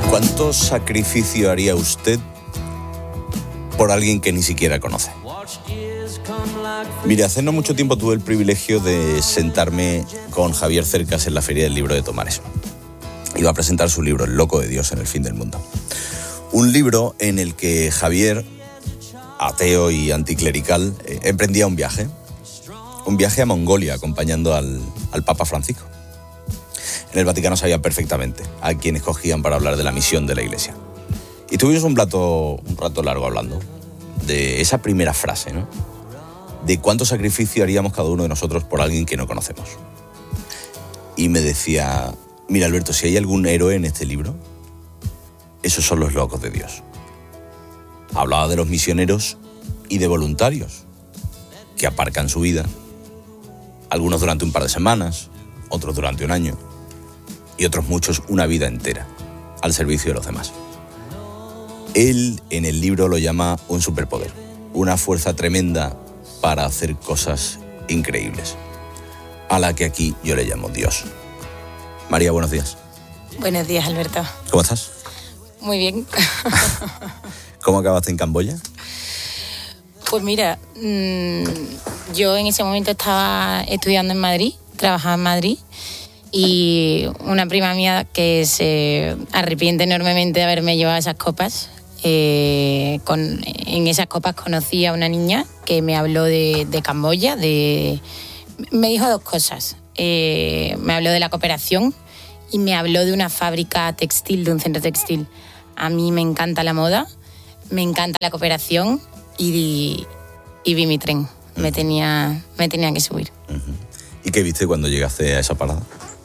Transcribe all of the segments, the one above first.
¿Cuánto sacrificio haría usted por alguien que ni siquiera conoce? Mire, hace no mucho tiempo tuve el privilegio de sentarme con Javier Cercas en la Feria del Libro de Tomares. Iba a presentar su libro, El loco de Dios en el fin del mundo. Un libro en el que Javier, ateo y anticlerical, emprendía un viaje a Mongolia acompañando al Papa Francisco. En el Vaticano sabían perfectamente a quién escogían para hablar de la misión de la Iglesia. Y tuvimos un rato largo hablando de esa primera frase, ¿no? De cuánto sacrificio haríamos cada uno de nosotros por alguien que no conocemos. Y me decía, mira Alberto, si hay algún héroe en este libro, esos son los locos de Dios. Hablaba de los misioneros y de voluntarios que aparcan su vida, algunos durante un par de semanas, otros durante un año y otros muchos una vida entera al servicio de los demás. Él en el libro lo llama un superpoder, una fuerza tremenda para hacer cosas increíbles, a la que aquí yo le llamo Dios. María, buenos días. Buenos días, Alberto. ¿Cómo estás? Muy bien. ¿Cómo acabaste en Camboya? Pues mira, yo en ese momento estaba estudiando en Madrid, trabajaba en Madrid, y una prima mía que se arrepiente enormemente de haberme llevado esas copas. En esas copas conocí a una niña que me habló de Camboya, me dijo dos cosas. Me habló de la cooperación y me habló de una fábrica textil, de un centro textil. A mí me encanta la moda, me encanta la cooperación y vi mi tren. Me tenía que subir. ¿Y qué viste cuando llegaste a esa parada?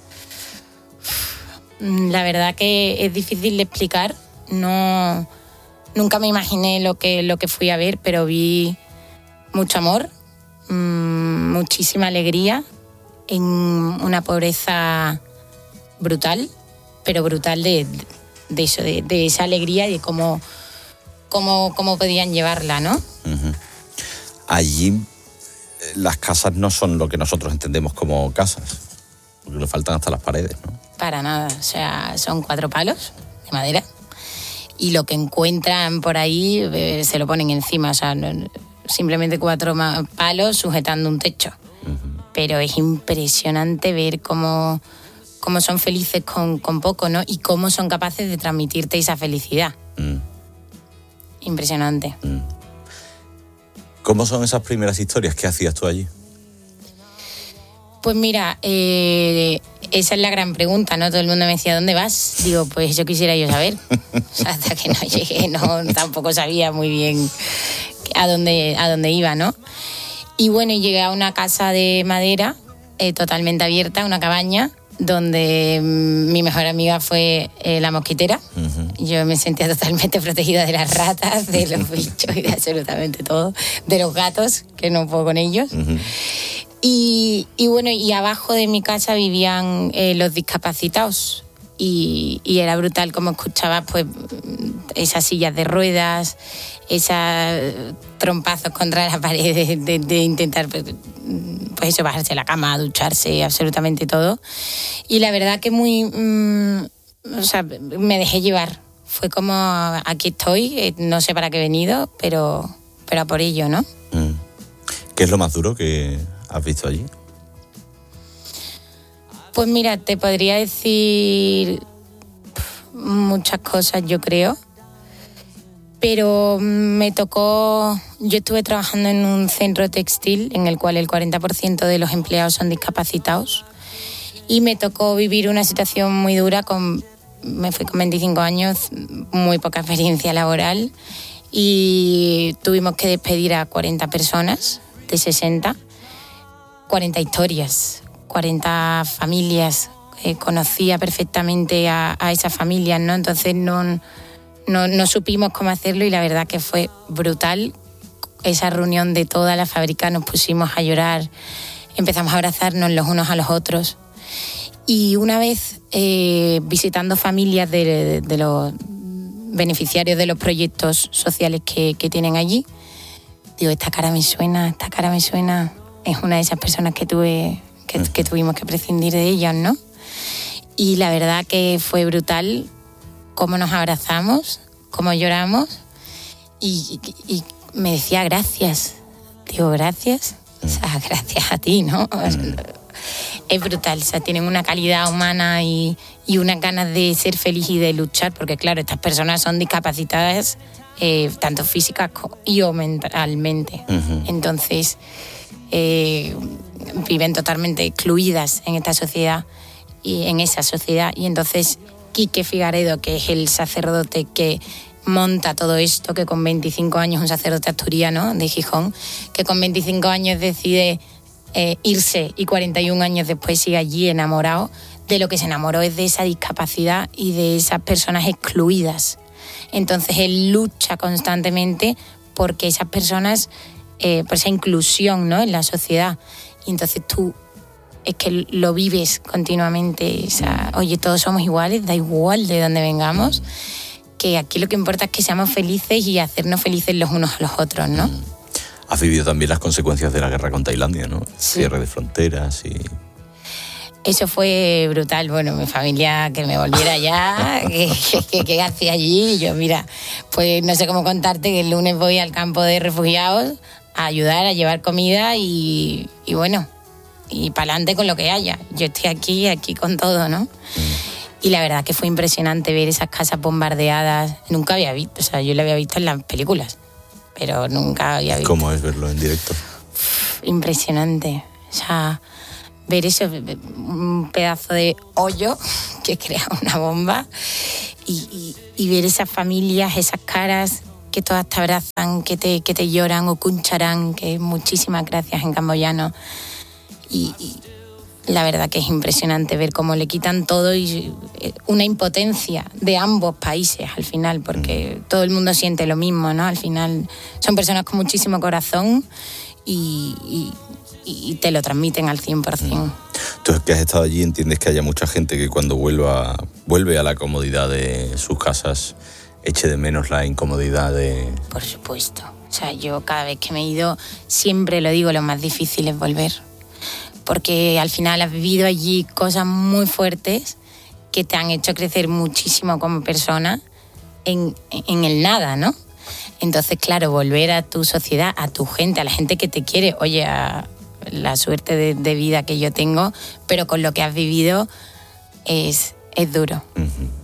La verdad que es difícil de explicar. Nunca me imaginé lo que fui a ver, pero vi mucho amor, muchísima alegría, en una pobreza brutal, pero brutal de eso, de esa alegría y de cómo podían llevarla, ¿no? Allí las casas no son lo que nosotros entendemos como casas, porque le faltan hasta las paredes, ¿no? Para nada, o sea, son 4 palos de madera y lo que encuentran por ahí se lo ponen encima, o sea, simplemente 4 palos sujetando un techo. Pero es impresionante ver cómo son felices con poco, ¿no? Y cómo son capaces de transmitirte esa felicidad. Impresionante. ¿Cómo son esas primeras historias? ¿Qué hacías tú allí? Pues mira, esa es la gran pregunta, ¿no? Todo el mundo me decía, ¿dónde vas? Digo, pues yo quisiera saber. O sea, hasta que no llegué, tampoco sabía muy bien a dónde iba, ¿no? Y bueno, llegué a una casa de madera totalmente abierta, una cabaña, donde mi mejor amiga fue la mosquitera. Yo me sentía totalmente protegida de las ratas, de los bichos y de absolutamente todo, de los gatos, que no puedo con ellos. Y bueno, y abajo de mi casa vivían los discapacitados y era brutal como escuchaba pues esas sillas de ruedas, esos trompazos contra la pared de intentar pues eso, bajarse a la cama, ducharse, absolutamente todo. Y la verdad que o sea, me dejé llevar. Fue como, aquí estoy, no sé para qué he venido, pero a por ello, ¿no? ¿Qué es lo más duro que has visto allí? Pues mira, te podría decir muchas cosas, yo creo. Pero me tocó, yo estuve trabajando en un centro textil en el cual el 40% de los empleados son discapacitados y me tocó vivir una situación muy dura, me fui con 25 años, muy poca experiencia laboral y tuvimos que despedir a 40 personas de 60, 40 historias, 40 familias, conocía perfectamente a esas familias, ¿no? Entonces no supimos cómo hacerlo y la verdad que fue brutal. Esa reunión de toda la fábrica, nos pusimos a llorar, empezamos a abrazarnos los unos a los otros. Y una vez visitando familias de los beneficiarios de los proyectos sociales que tienen allí, digo, esta cara me suena, es una de esas personas que tuvimos que prescindir de ellas, ¿no? Y la verdad que fue brutal cómo nos abrazamos, cómo lloramos, y me decía gracias. Digo, gracias. O sea, gracias a ti, ¿no? Es brutal, o sea, tienen una calidad humana y unas ganas de ser feliz y de luchar, porque claro, estas personas son discapacitadas tanto físicas o mentalmente. Entonces, viven totalmente excluidas en esta sociedad y en esa sociedad. Y entonces, Quique Figaredo, que es el sacerdote que monta todo esto, que con 25 años, un sacerdote asturiano de Gijón, que con 25 años decide irse y 41 años después sigue allí enamorado, de lo que se enamoró es de esa discapacidad y de esas personas excluidas. Entonces él lucha constantemente porque esas personas, por esa inclusión, ¿no?, en la sociedad. Y entonces tú es que lo vives continuamente. O sea, oye, todos somos iguales, da igual de dónde vengamos, que aquí lo que importa es que seamos felices y hacernos felices los unos a los otros, ¿no? Has vivido también las consecuencias de la guerra con Tailandia, ¿no? Sí. Cierre de fronteras y... Eso fue brutal. Bueno, mi familia, que me volviera ya, que hacía allí. Yo, mira, pues no sé cómo contarte que el lunes voy al campo de refugiados a ayudar, a llevar comida y bueno, y para adelante con lo que haya. Yo estoy aquí con todo, ¿no? Y la verdad que fue impresionante ver esas casas bombardeadas. Nunca había visto, o sea, yo lo había visto en las películas, pero nunca había visto. ¿Cómo es verlo en directo? Impresionante. O sea, ver eso, un pedazo de hoyo que crea una bomba y ver esas familias, esas caras que todas te abrazan, que te lloran o cuncharán, que muchísimas gracias en camboyano. Y la verdad que es impresionante ver cómo le quitan todo y una impotencia de ambos países al final, porque todo el mundo siente lo mismo, ¿no? Al final son personas con muchísimo corazón y te lo transmiten al 100%. Tú que has estado allí, entiendes que haya mucha gente que cuando vuelve a la comodidad de sus casas eche de menos la incomodidad de... Por supuesto. O sea, yo cada vez que me he ido siempre lo digo, lo más difícil es volver. Porque al final has vivido allí cosas muy fuertes que te han hecho crecer muchísimo como persona en el nada, ¿no? Entonces, claro, volver a tu sociedad, a tu gente, a la gente que te quiere, oye, a la suerte de vida que yo tengo, pero con lo que has vivido es duro.